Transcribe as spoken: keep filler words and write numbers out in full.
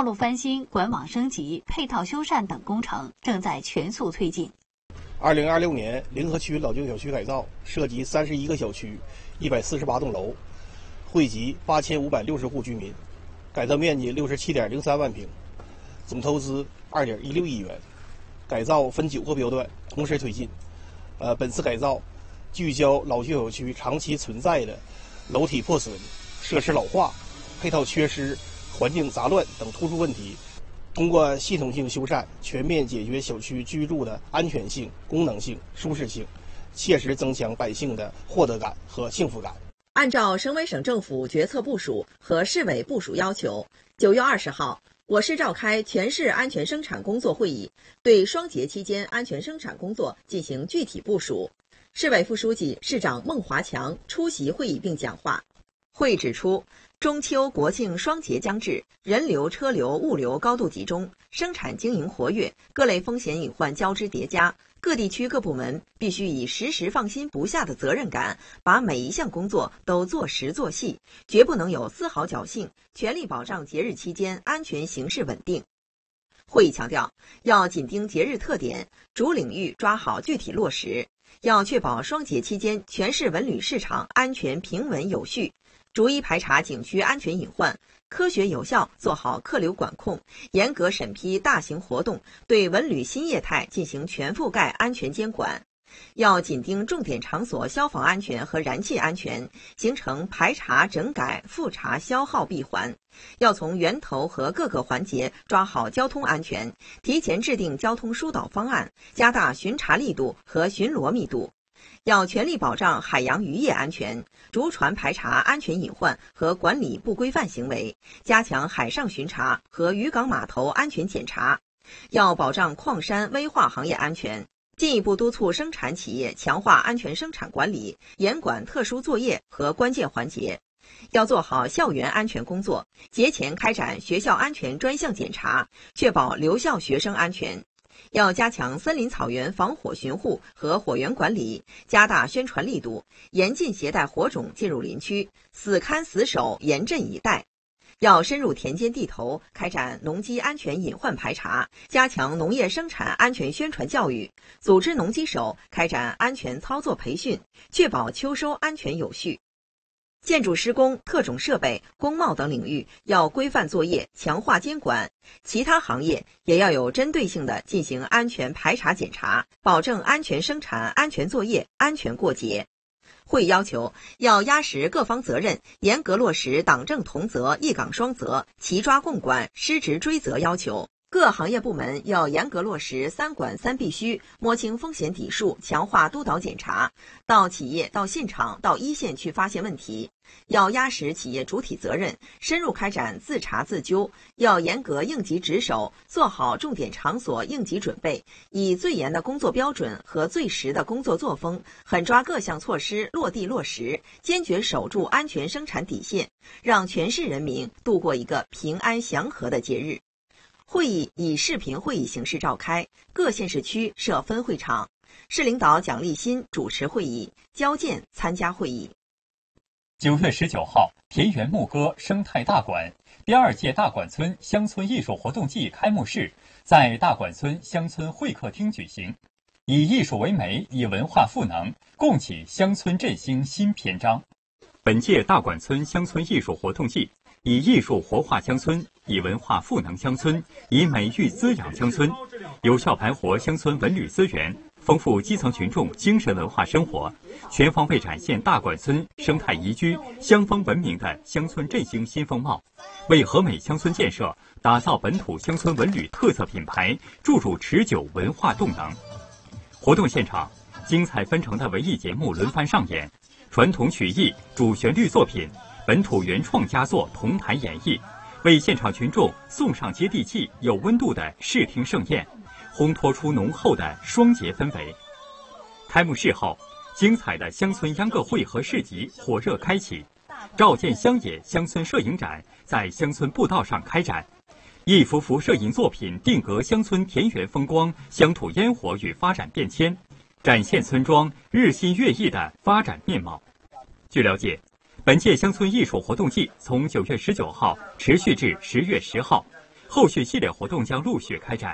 道路翻新、管网升级、配套修缮等工程正在全速推进。 二零二六年，临河区老旧小区改造涉及三十一个小区、一百四十八栋楼，惠及八千五百六十户居民，改造面积六十七点零三万平，总投资二点一六亿元。改造分九个标段同时推进。呃，本次改造聚焦老旧小区长期存在的楼体破损、设施老化、配套缺失、环境杂乱等突出问题，通过系统性修缮，全面解决小区居住的安全性、功能性、舒适性，切实增强百姓的获得感和幸福感。 按照省委省政府决策部署和市委部署要求，九月二十号，我市召开全市安全生产工作会议，对双节期间安全生产工作进行具体部署。市委副书记、市长孟华强出席会议并讲话。会议指出，中秋国庆双节将至，人流、车流、物流高度集中，生产经营活跃，各类风险隐患交织叠加，各地区各部门必须以时时放心不下的责任感，把每一项工作都做实做细，绝不能有丝毫侥幸，全力保障节日期间安全形势稳定。会议强调，要紧盯节日特点，主领域抓好具体落实，要确保双节期间全市文旅市场安全平稳有序，逐一排查景区安全隐患，科学有效做好客流管控，严格审批大型活动，对文旅新业态进行全覆盖安全监管。要紧盯重点场所消防安全和燃气安全，形成排查、整改、复查、消耗闭环。要从源头和各个环节抓好交通安全，提前制定交通疏导方案，加大巡查力度和巡逻密度。要全力保障海洋渔业安全，逐船排查安全隐患和管理不规范行为，加强海上巡查和渔港码头安全检查。要保障矿山危化行业安全，进一步督促生产企业强化安全生产管理，严管特殊作业和关键环节。要做好校园安全工作，节前开展学校安全专项检查，确保留校学生安全。要加强森林草原防火巡护和火源管理，加大宣传力度，严禁携带火种进入林区，死看死守，严阵以待。要深入田间地头，开展农机安全隐患排查，加强农业生产安全宣传教育，组织农机手开展安全操作培训，确保秋收安全有序。建筑施工、特种设备、工贸等领域要规范作业，强化监管；其他行业也要有针对性地进行安全排查检查，保证安全生产、安全作业、安全过节。会议要求，要压实各方责任，严格落实党政同责、一岗双责、齐抓共管、失职追责要求。各行业部门要严格落实三管三必须，摸清风险底数，强化督导检查，到企业、到现场、到一线去发现问题。要压实企业主体责任，深入开展自查自纠，要严格应急值守，做好重点场所应急准备，以最严的工作标准和最实的工作作风，狠抓各项措施落地落实，坚决守住安全生产底线，让全市人民度过一个平安祥和的节日。会议以视频会议形式召开，各县市区设分会场。市领导蒋立新主持会议，焦健参加会议。 九月十九号，田园牧歌生态大馆第二届大馆村乡村艺术活动季开幕式在大馆村乡村会客厅举行，以艺术为媒，以文化赋能，共启乡村振兴新篇章。本届大馆村乡村艺术活动季以艺术活化乡村，以文化赋能乡村，以美育滋养乡村，有效盘活乡村文旅资源，丰富基层群众精神文化生活，全方位展现大馆村生态宜居、乡风文明的乡村振兴新风貌，为和美乡村建设打造本土乡村文旅特色品牌注入持久文化动能。活动现场，精彩纷呈的文艺节目轮番上演，传统曲艺、主旋律作品、本土原创佳作同台演绎，为现场群众送上接地气、有温度的视听盛宴，烘托出浓厚的双节氛围。开幕式后，精彩的乡村秧歌会和市集火热开启，照见乡野乡村摄影展在乡村步道上开展，一幅幅摄影作品定格乡村田园风光、乡土烟火与发展变迁，展现村庄日新月异的发展面貌。据了解，本届乡村艺术活动季从九月十九号持续至十月十号， 后续系列活动将陆续开展。